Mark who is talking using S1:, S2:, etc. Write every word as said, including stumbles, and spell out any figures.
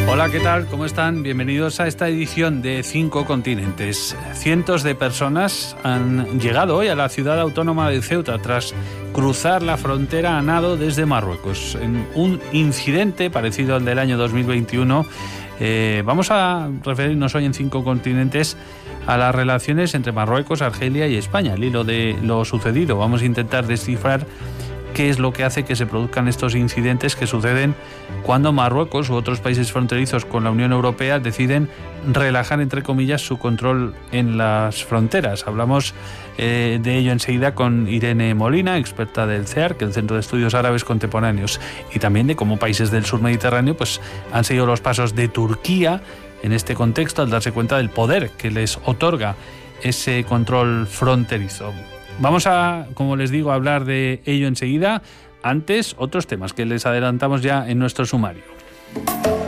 S1: Hola, ¿qué tal? ¿Cómo están? Bienvenidos a esta edición de Cinco Continentes. Cientos de personas han llegado hoy a la ciudad autónoma de Ceuta tras cruzar la frontera a nado desde Marruecos. En un incidente parecido al del año dos mil veintiuno, eh, vamos a referirnos hoy en Cinco Continentes a las relaciones entre Marruecos, Argelia y España. Al hilo de lo sucedido, vamos a intentar descifrar qué es lo que hace que se produzcan estos incidentes que suceden cuando Marruecos u otros países fronterizos con la Unión Europea deciden relajar, entre comillas, su control en las fronteras. Hablamos eh, de ello enseguida con Irene Molina, experta del C E A R, que es el Centro de Estudios Árabes Contemporáneos, y también de cómo países del sur Mediterráneo pues, han seguido los pasos de Turquía en este contexto al darse cuenta del poder que les otorga ese control fronterizo. Vamos a, como les digo, hablar de ello enseguida. Antes, otros temas que les adelantamos ya en nuestro sumario.